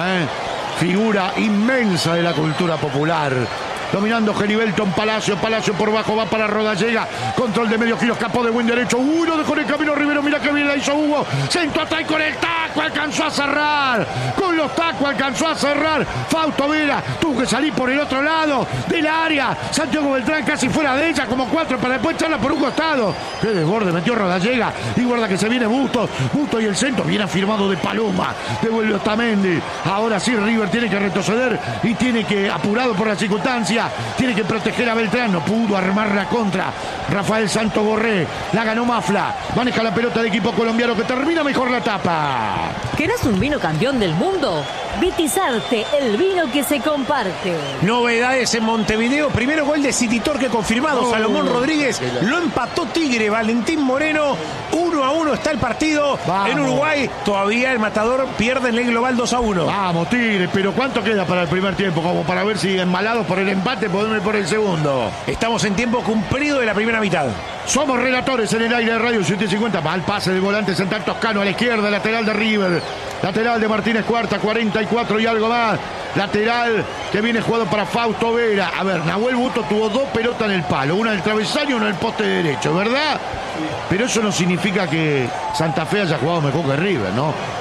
figura inmensa de la cultura popular. Dominando Genibelton, Palacio por bajo, va para Rodallega. Control de medio giro, escapó de buen derecho. Lo dejó en el camino Rivero, mira que bien la hizo Hugo. Centro atrás con el taco, alcanzó a cerrar. Con los tacos alcanzó a cerrar. Fausto Vera tuvo que salir por el otro lado del área. Santiago Beltrán casi fuera de ella, como 4 para después echarla por un costado. Qué desborde metió Rodallega. Y guarda que se viene Busto y el centro bien afirmado de Paloma. Devuelve Otamendi. Ahora sí River tiene que retroceder y tiene que, apurado por la circunstancia, tiene que proteger a Beltrán. No pudo armar la contra Rafael Santos Borré. La ganó Mafla. Maneja la pelota del equipo colombiano que termina mejor la etapa. ¿Querés un vino campeón del mundo? Vitizarte, el vino que se comparte. Novedades en Montevideo. Primero gol de City Torque confirmado. Salomón Rodríguez lo empató Tigre. Valentín Moreno. 1-1 está el partido. Vamos. En Uruguay todavía el Matador pierde en el global 2-1. Vamos, Tigre, pero ¿cuánto queda para el primer tiempo? Como para ver si embalados por el empate podemos ir por el segundo. Estamos en tiempo cumplido de la primera mitad. Somos relatores en el aire de Radio 750. Mal pase del volante central Toscano a la izquierda, lateral de River. Lateral de Martínez Cuarta, 44 y algo más. Lateral que viene jugado para Fausto Vera. A ver, Nahuel Busto tuvo 2 pelotas en el palo. Una en el travesaño y una en el poste derecho, ¿verdad? Pero eso no significa que Santa Fe haya jugado mejor que River, ¿no?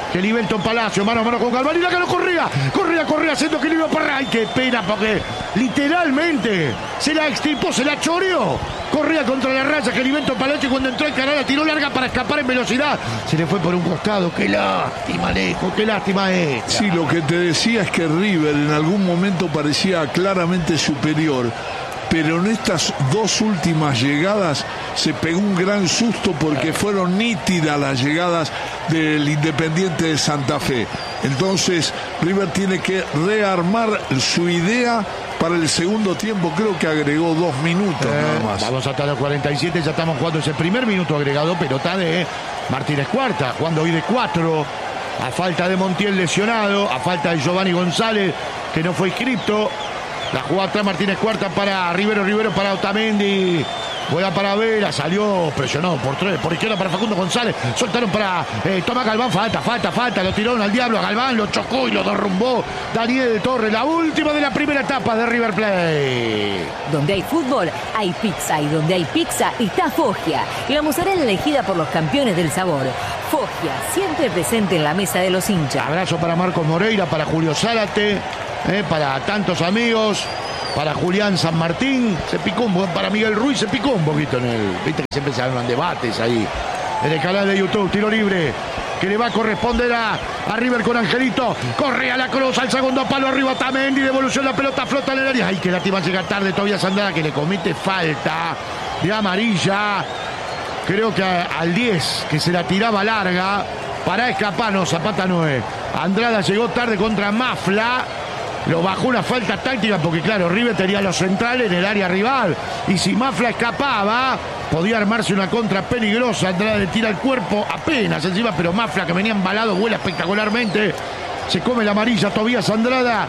que Livelton Palacio, mano a mano con Galván y la que no corría, haciendo equilibrio para... ¡Ay, qué pena! Porque literalmente se la extirpó, se la choreó. Corría contra la raya que Livelton Palacio, cuando entró el canal la tiró larga para escapar en velocidad. Se le fue por un costado. ¡Qué lástima, Alejo! ¡Qué lástima esta! Sí, lo que te decía es que River en algún momento parecía claramente superior, pero en estas dos últimas llegadas se pegó un gran susto porque fueron nítidas las llegadas del Independiente de Santa Fe. Entonces River tiene que rearmar su idea para el segundo tiempo. Creo que agregó 2 minutos nada más. Vamos hasta los 47, ya estamos jugando ese primer minuto agregado. Pelota de Martínez Cuarta, jugando hoy de 4. A falta de Montiel lesionado, a falta de Giovanni González, que no fue inscripto. La jugada atrás Martínez Cuarta para Rivero para Otamendi. Juega para Vera, salió presionado por izquierda para Facundo González. Soltaron para Tomás Galván, falta. Lo tiraron al diablo a Galván, lo chocó y lo derrumbó Daniel de Torres. La última de la primera etapa de River Plate. Donde hay fútbol, hay pizza. Y donde hay pizza, está Foggia. La mozzarella elegida por los campeones del sabor. Foggia, siempre presente en la mesa de los hinchas. Abrazo para Marcos Moreira, para Julio Zárate, para tantos amigos. Para Julián San Martín, se picó para Miguel Ruiz, se picó un poquito en el... Viste que siempre se hablan debates ahí. En el canal de YouTube, tiro libre, que le va a corresponder a River con Angelito. Corre a la cruz, al segundo palo, arriba Otamendi, devolución, la pelota flota en el área. Ay, que lástima llega tarde todavía Andrada, que le comete falta de amarilla. Creo que al 10, que se la tiraba larga, para escapar, no, Zapata no es. Andrada llegó tarde contra Mafla. Lo bajó una falta táctica porque, claro, River tenía los centrales en el área rival. Y si Mafla escapaba, podía armarse una contra peligrosa. Andrada le tira el cuerpo apenas encima, pero Mafla, que venía embalado, vuela espectacularmente. Se come la amarilla Tobías Andrada.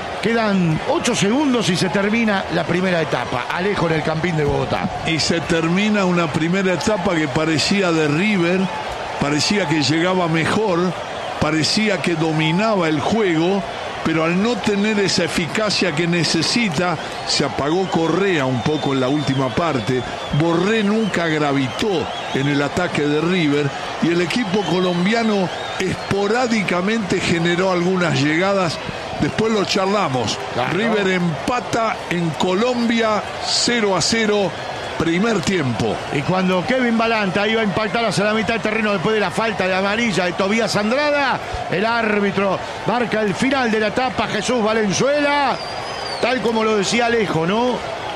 Quedan 8 segundos y se termina la primera etapa. Alejo en el Campín de Bogotá. Y se termina una primera etapa que parecía de River, parecía que llegaba mejor, parecía que dominaba el juego, pero al no tener esa eficacia que necesita, se apagó Correa un poco en la última parte. Borré nunca gravitó en el ataque de River y el equipo colombiano esporádicamente generó algunas llegadas. Después lo charlamos. Claro. River empata en Colombia 0-0. Primer tiempo. Y cuando Kevin Balanta iba a impactar hacia la mitad del terreno después de la falta de amarilla de Tobías Andrada, el árbitro marca el final de la etapa. Jesús Valenzuela, tal como lo decía Alejo, ¿no?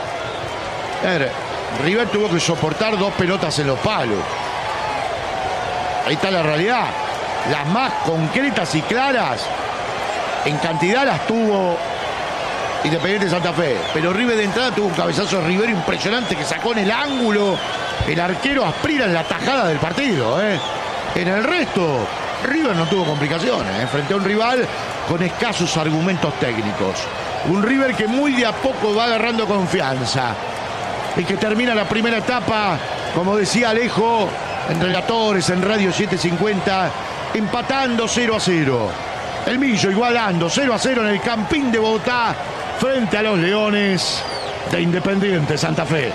River tuvo que soportar 2 pelotas en los palos. Ahí está la realidad. Las más concretas y claras en cantidad las tuvo Independiente Santa Fe, pero River de entrada tuvo un cabezazo de Rivero impresionante que sacó en el ángulo el arquero Asprila en la tajada del partido. En el resto, River no tuvo complicaciones frente a un rival con escasos argumentos técnicos. Un River que muy de a poco va agarrando confianza y que termina la primera etapa, como decía Alejo, en Relatores, en Radio 750, empatando 0-0. El Millo igualando 0-0 en el Campín de Bogotá frente a los Leones de Independiente Santa Fe.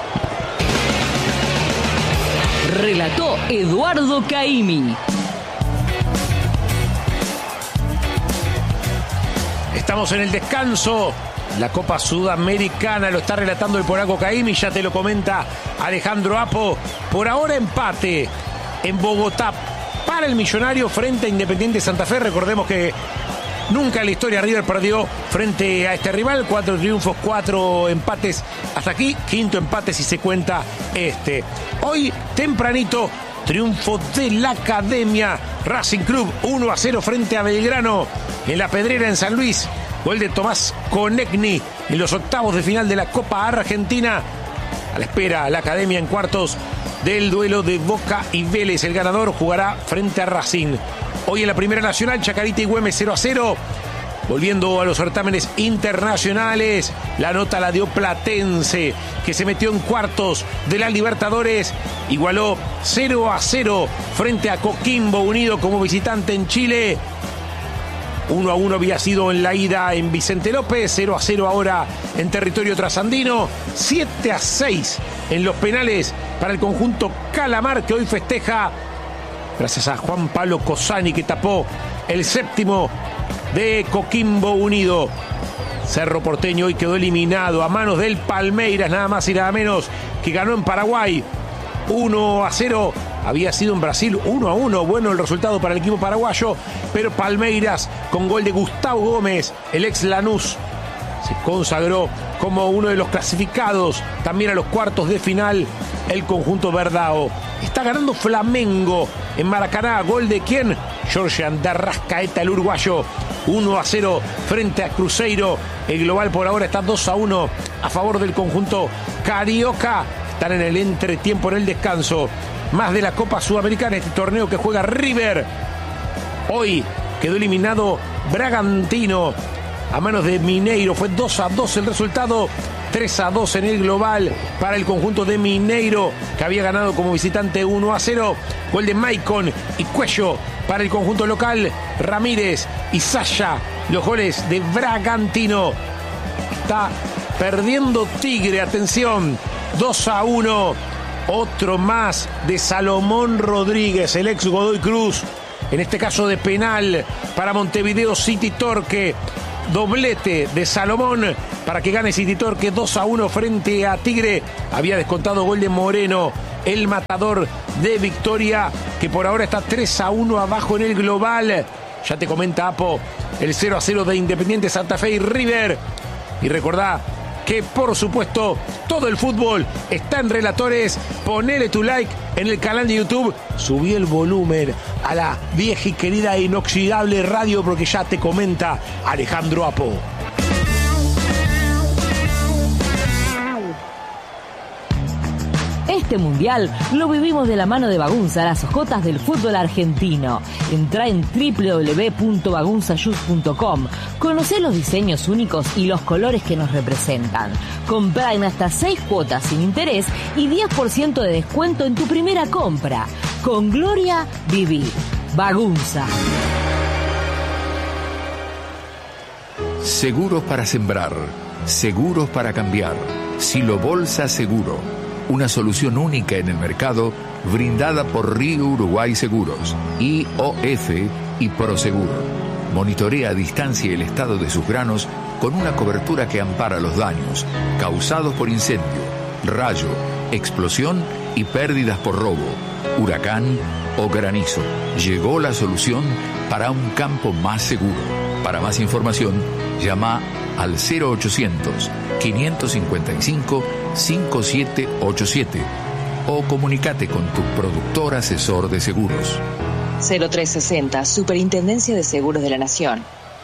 Relató Eduardo Caimi. Estamos en el descanso. La Copa Sudamericana lo está relatando el polaco Caimi, ya te lo comenta Alejandro Apo. Por ahora empate en Bogotá para el Millonario frente a Independiente Santa Fe. Recordemos que nunca en la historia River perdió frente a este rival. 4 triunfos, 4 empates hasta aquí. 5º empate si se cuenta este. Hoy, tempranito, triunfo de la Academia Racing Club 1-0 frente a Belgrano en La Pedrera en San Luis. Gol de Tomás Konechny en los octavos de final de la Copa Argentina. A la espera la Academia en cuartos del duelo de Boca y Vélez. El ganador jugará frente a Racing. Hoy en la Primera Nacional, Chacarita y Güemes 0-0. Volviendo a los certámenes internacionales, la nota la dio Platense, que se metió en cuartos de la Libertadores. Igualó 0-0 frente a Coquimbo Unido como visitante en Chile. 1-1 había sido en la ida en Vicente López, 0-0 ahora en territorio trasandino, 7-6 en los penales para el conjunto Calamar, que hoy festeja gracias a Juan Pablo Cosani, que tapó el séptimo de Coquimbo Unido. Cerro Porteño hoy quedó eliminado a manos del Palmeiras, nada más y nada menos, que ganó en Paraguay 1-0. Había sido en Brasil 1-1. Bueno el resultado para el equipo paraguayo, pero Palmeiras, con gol de Gustavo Gómez, el ex Lanús, se consagró como uno de los clasificados también a los cuartos de final. El conjunto verdao está ganando Flamengo en Maracaná. ¿Gol de quién? Georgian de Arrascaeta, el uruguayo. 1-0 frente a Cruzeiro. El global por ahora está 2-1 a favor del conjunto carioca. Están en el entretiempo, en el descanso. Más de la Copa Sudamericana, este torneo que juega River. Hoy quedó eliminado Bragantino a manos de Mineiro. Fue 2-2 el resultado. 3-2 en el global para el conjunto de Mineiro, que había ganado como visitante 1-0. Gol de Maicon y Cuello para el conjunto local. Ramírez y Sasha, los goles de Bragantino. Está perdiendo Tigre, atención, 2-1. Otro más de Salomón Rodríguez, el ex Godoy Cruz, en este caso de penal para Montevideo City Torque. Doblete de Salomón para que gane City Torque 2-1 frente a Tigre. Había descontado gol de Moreno, el matador de Victoria, que por ahora está 3-1 abajo en el global. Ya te comenta Apo el 0-0 de Independiente Santa Fe y River. Y recordá que por supuesto todo el fútbol está en Relatores. Ponele tu like en el canal de YouTube. Subí el volumen a la vieja y querida e inoxidable radio, porque ya te comenta Alejandro Apo. Este mundial lo vivimos de la mano de Bagunza, las hojotas del fútbol argentino. Entrá en www.bagunzashoes.com. Conocé los diseños únicos y los colores que nos representan. Comprá en hasta 6 cuotas sin interés y 10% de descuento en tu primera compra. Con gloria, viví. Bagunza. Seguros para sembrar, seguros para cambiar. Silo Bolsa Seguro. Una solución única en el mercado, brindada por Río Uruguay Seguros, IOF y Proseguro. Monitorea a distancia el estado de sus granos con una cobertura que ampara los daños causados por incendio, rayo, explosión y pérdidas por robo, huracán o granizo. Llegó la solución para un campo más seguro. Para más información, llama al 0800-555-5787 o comunícate con tu productor asesor de seguros. 0360, Superintendencia de Seguros de la Nación.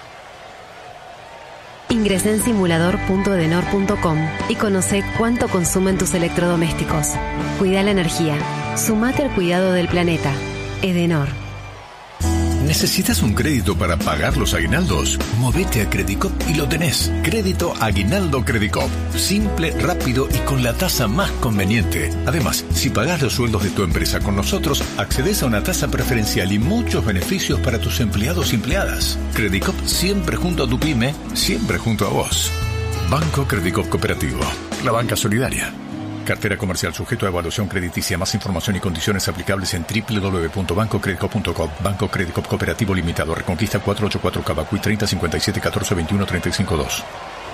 Ingresá en simulador.edenor.com y conoce cuánto consumen tus electrodomésticos. Cuida la energía. Sumate al cuidado del planeta. Edenor. ¿Necesitas un crédito para pagar los aguinaldos? Movete a Credicop y lo tenés. Crédito Aguinaldo Credicop. Simple, rápido y con la tasa más conveniente. Además, si pagás los sueldos de tu empresa con nosotros, accedes a una tasa preferencial y muchos beneficios para tus empleados y empleadas. Credicop, siempre junto a tu pyme, siempre junto a vos. Banco Credicop Cooperativo. La banca solidaria. Cartera comercial sujeto a evaluación crediticia. Más información y condiciones aplicables en www.bancocredicop.com. Banco Credicop Cooperativo Limitado. Reconquista 484 Cabacuy 30 57 14 21 35 2.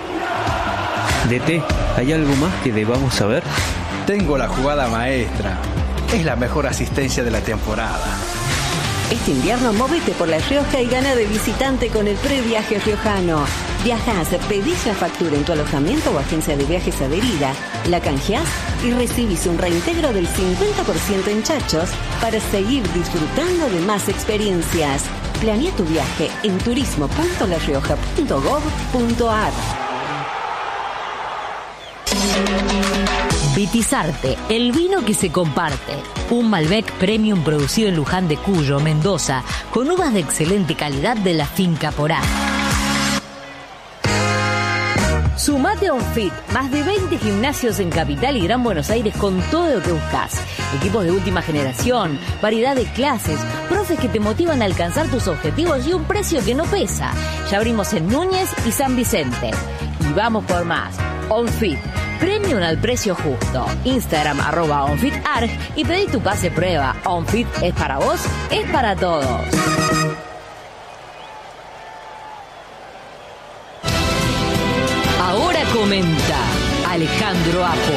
DT, ¿hay algo más que debamos saber? Tengo la jugada maestra. Es la mejor asistencia de la temporada. Este invierno móvete por La Rioja y gana de visitante con el previaje riojano. Viajás, pedís la factura en tu alojamiento o agencia de viajes adherida, la canjeás y recibís un reintegro del 50% en chachos para seguir disfrutando de más experiencias. Planea tu viaje en turismo.larioja.gov.ar. Vitizarte, el vino que se comparte. Un Malbec Premium producido en Luján de Cuyo, Mendoza, con uvas de excelente calidad de la finca Porá. Sumate a OnFit, más de 20 gimnasios en Capital y Gran Buenos Aires con todo lo que buscas. Equipos de última generación, variedad de clases, profes que te motivan a alcanzar tus objetivos y un precio que no pesa. Ya abrimos en Núñez y San Vicente. Y vamos por más. OnFit, premium al precio justo. Instagram @OnFitArg y pedí tu pase prueba. OnFit es para vos, es para todos. comenta Alejandro Apo.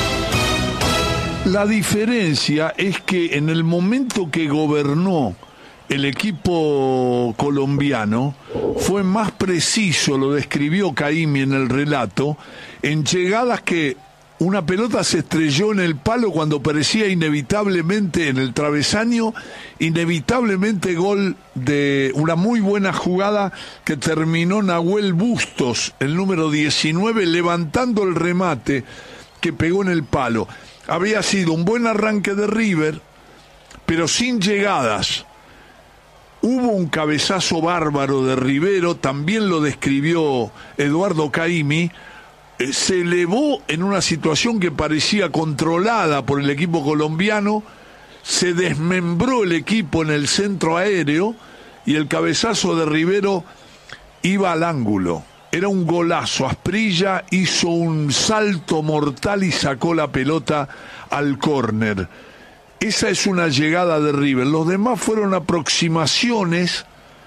La diferencia es que en el momento que gobernó el equipo colombiano, fue más preciso, lo describió Caimi en el relato, en llegadas que una pelota se estrelló en el palo cuando parecía inevitablemente en el travesaño, inevitablemente gol de una muy buena jugada que terminó Nahuel Bustos, el número 19, levantando el remate que pegó en el palo. Había sido un buen arranque de River, pero sin llegadas. Hubo un cabezazo bárbaro de Rivero, también lo describió Eduardo Caimi. Se elevó en una situación que parecía controlada por el equipo colombiano, se desmembró el equipo en el centro aéreo y el cabezazo de Rivero iba al ángulo. Era un golazo. Asprilla hizo un salto mortal y sacó la pelota al córner. Esa es una llegada de River. Los demás fueron aproximaciones,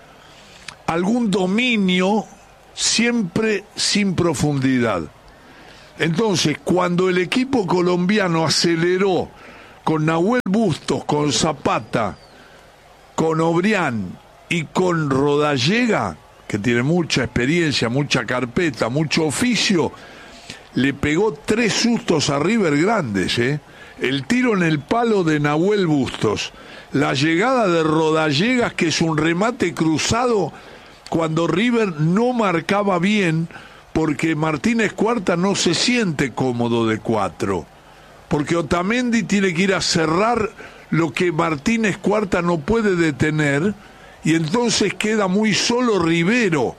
algún dominio, siempre sin profundidad. Entonces, cuando el equipo colombiano aceleró con Nahuel Bustos, con Zapata, con Obrián y con Rodallega, que tiene mucha experiencia, mucha carpeta, mucho oficio, le pegó 3 sustos a River grandes, El tiro en el palo de Nahuel Bustos, la llegada de Rodallegas, que es un remate cruzado cuando River no marcaba bien, porque Martínez Cuarta no se siente cómodo de 4, porque Otamendi tiene que ir a cerrar lo que Martínez Cuarta no puede detener, y entonces queda muy solo Rivero,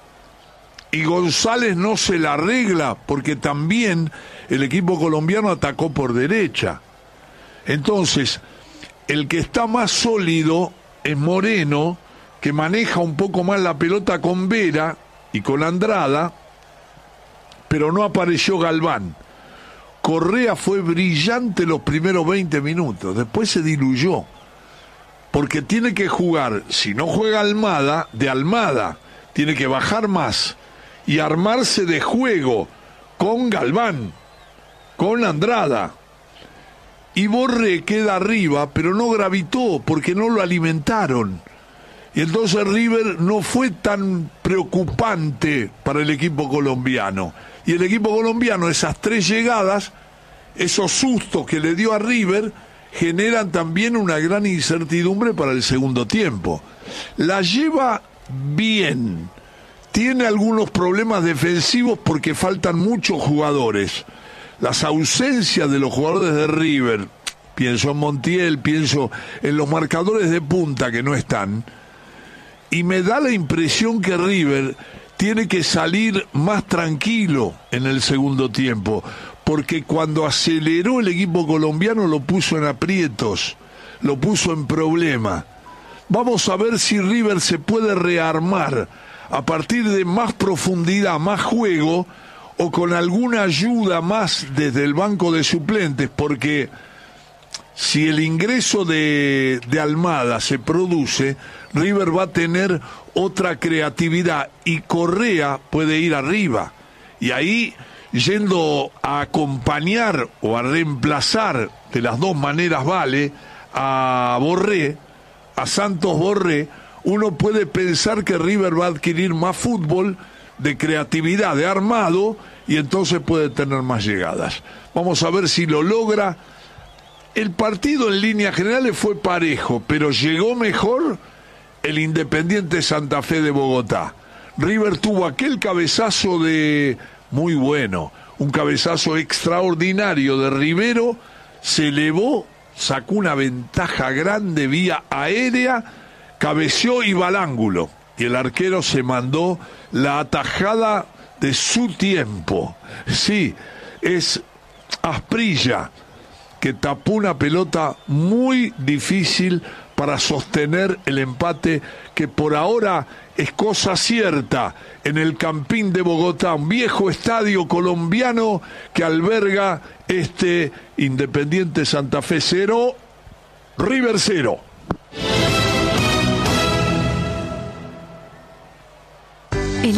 y González no se la arregla, porque también el equipo colombiano atacó por derecha. Entonces, el que está más sólido es Moreno, que maneja un poco más la pelota con Vera y con Andrada, pero no apareció Galván. Correa fue brillante los primeros 20 minutos, después se diluyó, porque tiene que jugar, si no juega Almada, de Almada, tiene que bajar más y armarse de juego con Galván, con Andrada. Y Borré queda arriba, pero no gravitó porque no lo alimentaron. Y entonces River no fue tan preocupante para el equipo colombiano. Y el equipo colombiano, esas 3 llegadas, esos sustos que le dio a River, generan también una gran incertidumbre para el segundo tiempo. La lleva bien. Tiene algunos problemas defensivos porque faltan muchos jugadores. Las ausencias de los jugadores de River, pienso en Montiel, pienso en los marcadores de punta que no están, y me da la impresión que River tiene que salir más tranquilo en el segundo tiempo, porque cuando aceleró el equipo colombiano lo puso en aprietos, lo puso en problema. Vamos a ver si River se puede rearmar a partir de más profundidad, más juego, o con alguna ayuda más desde el banco de suplentes, porque si el ingreso de Almada se produce, River va a tener otra creatividad y Correa puede ir arriba. Y ahí, yendo a acompañar o a reemplazar, de las dos maneras vale, a Borré, a Santos Borré, uno puede pensar que River va a adquirir más fútbol, de creatividad, de armado, y entonces puede tener más llegadas. Vamos a ver si lo logra. El partido en líneas generales fue parejo, pero llegó mejor el Independiente Santa Fe de Bogotá. River tuvo aquel cabezazo muy bueno, un cabezazo extraordinario de Rivero, se elevó, sacó una ventaja grande vía aérea, cabeceó y va al ángulo. Y el arquero se mandó la atajada de su tiempo. Sí, es Asprilla, que tapó una pelota muy difícil para sostener el empate, que por ahora es cosa cierta en el Campín de Bogotá, un viejo estadio colombiano que alberga este Independiente Santa Fe 0, River 0. El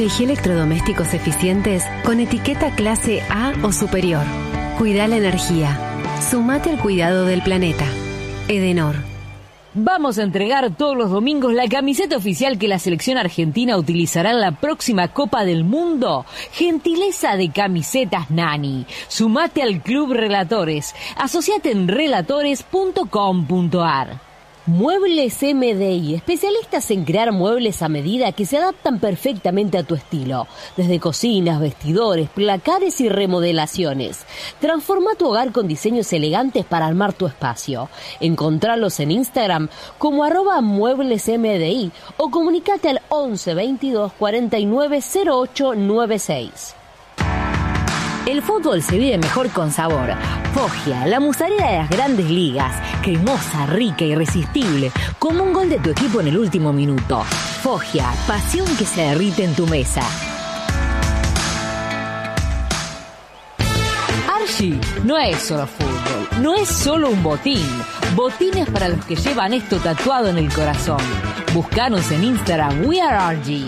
Elegí electrodomésticos eficientes con etiqueta clase A o superior. Cuida la energía. Sumate al cuidado del planeta. Edenor. Vamos a entregar todos los domingos la camiseta oficial que la selección argentina utilizará en la próxima Copa del Mundo. Gentileza de Camisetas Nani. Sumate al Club Relatores. Asociate en relatores.com.ar. Muebles MDI, especialistas en crear muebles a medida que se adaptan perfectamente a tu estilo. Desde cocinas, vestidores, placares y remodelaciones. Transforma tu hogar con diseños elegantes para armar tu espacio. Encontralos en Instagram como @mueblesmdi o comunicate al 11 22 49 08 96. El fútbol se vive mejor con sabor. Foggia, la musarela de las grandes ligas. Cremosa, rica, irresistible. Como un gol de tu equipo en el último minuto. Foggia, pasión que se derrite en tu mesa. Archie no es solo fútbol, no es solo un botín. Botines para los que llevan esto tatuado en el corazón. Búscanos en Instagram, We Are Archie.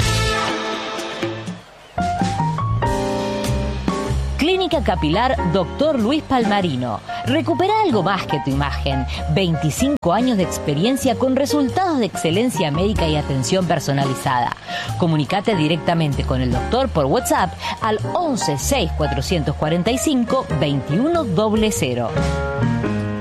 Clínica Capilar Dr. Luis Palmarino. Recupera algo más que tu imagen. 25 años de experiencia con resultados de excelencia médica y atención personalizada. Comunicate directamente con el doctor por WhatsApp al 11 6 445 2100.